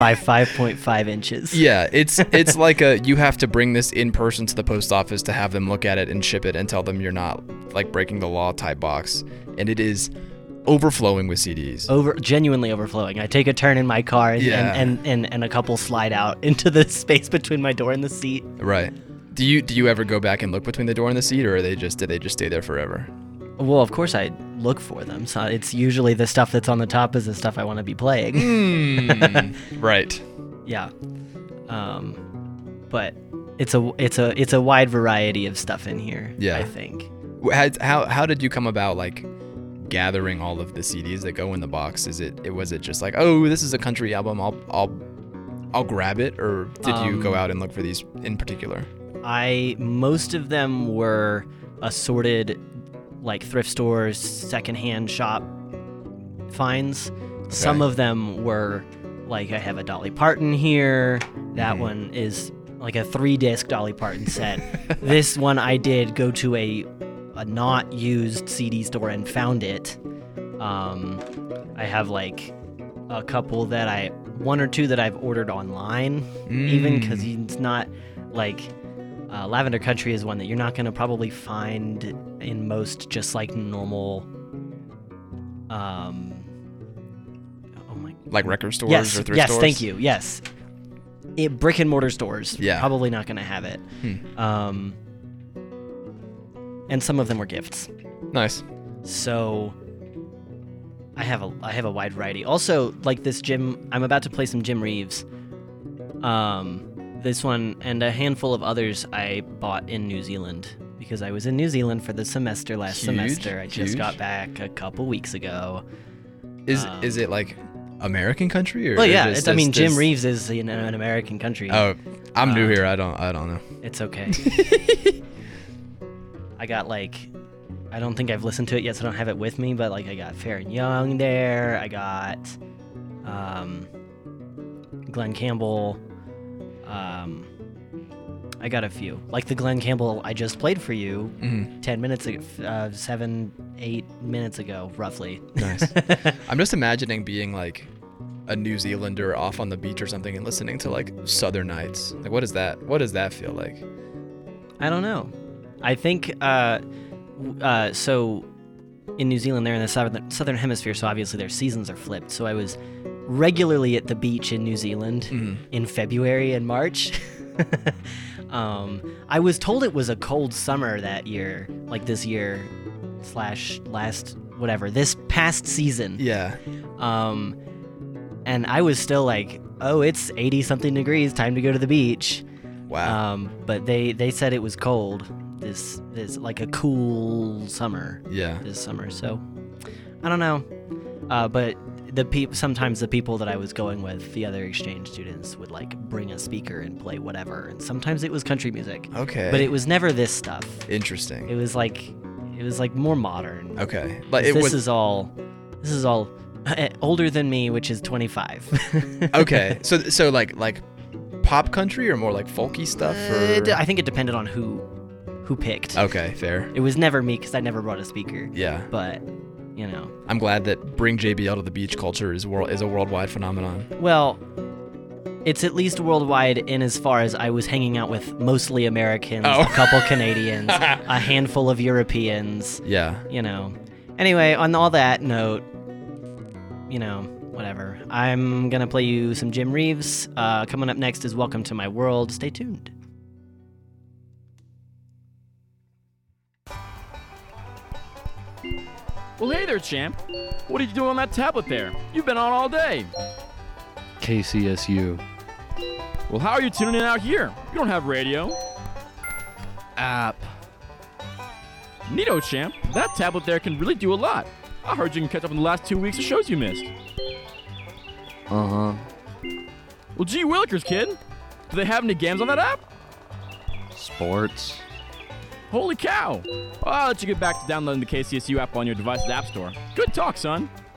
by 5.5 inches. Yeah, it's like you have to bring this in person to the post office to have them look at it and ship it and tell them you're not like breaking the law type box. And it is overflowing with CDs. Genuinely overflowing. I take a turn in my car and a couple slide out into the space between my door and the seat. Right. Do you ever go back and look between the door and the seat, or did they just stay there forever? Well, of course I look for them. So it's usually the stuff that's on the top is the stuff I want to be playing. Right. Yeah. But it's a wide variety of stuff in here. Yeah. I think. How did you come about like gathering all of the CDs that go in the box? Was it just like, oh, this is a country album, I'll grab it, or did you go out and look for these in particular? Most of them were assorted, like thrift stores, secondhand shop finds. Okay. Some of them were like, I have a Dolly Parton here. That one is like a 3-disc Dolly Parton set. This one I did go to a not used CD store and found it. I have like a couple one or two that I've ordered online, even because it's not like Lavender Country is one that you're not going to probably find in most just like normal like record stores or thrift stores? Yes, thank you. Yes. Brick and mortar stores. Yeah. Probably not going to have it. And some of them were gifts. Nice. So I have a wide variety. Also, like this I'm about to play some Jim Reeves. This one and a handful of others I bought in New Zealand because I was in New Zealand for the semester last semester. I just got back a couple weeks ago. Is it like American country or? Well, yeah. Jim Reeves is an American country. Oh, I'm new here. I don't know. It's okay. I got I don't think I've listened to it yet, so I don't have it with me. But I got Fair and Young there. I got Glenn Campbell. I got a few, like the Glenn Campbell I just played for you 10 minutes ago, 7-8 minutes ago, roughly. Nice. I'm just imagining being like a New Zealander off on the beach or something and listening to like Southern Nights. Like, what does that feel like? I don't know. I think so. In New Zealand, they're in the southern hemisphere, so obviously their seasons are flipped. So I was regularly at the beach in New Zealand in February and March. I was told it was a cold summer that year, like this year / last whatever, this past season. Yeah. And I was still like, oh, it's 80 something degrees, time to go to the beach. Wow. But they said it was cold. This like a cool summer. Yeah. This summer, so I don't know. But sometimes the people that I was going with, the other exchange students, would like bring a speaker and play whatever, and sometimes it was country music. Okay. But it was never this stuff. Interesting. It was like more modern. Okay. But this is all older than me, which is 25. Okay. So like pop country or more like folky stuff? Or? I think it depended on who picked. Okay, fair. It was never me because I never brought a speaker. Yeah. But, I'm glad that bring JBL to the beach culture is a worldwide phenomenon. Well, it's at least worldwide in as far as I was hanging out with mostly Americans, a couple Canadians, a handful of Europeans. Yeah. Anyway, on all that note, whatever. I'm going to play you some Jim Reeves. Coming up next is Welcome to My World. Stay tuned. Well, hey there, champ. What are you doing on that tablet there? You've been on all day. KCSU. Well, how are you tuning in out here? You don't have radio. App. Neato, champ. That tablet there can really do a lot. I heard you can catch up on the last 2 weeks of shows you missed. Uh-huh. Well, gee willikers, kid. Do they have any games on that app? Sports. Holy cow! Well, I'll let you get back to downloading the KCSU app on your device's app store. Good talk, son.